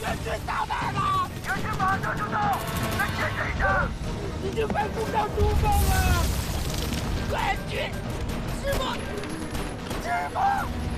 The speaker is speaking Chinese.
军到哪了？援军马上就到，再坚持一下！已经快攻到主峰了！援军，师傅，师傅！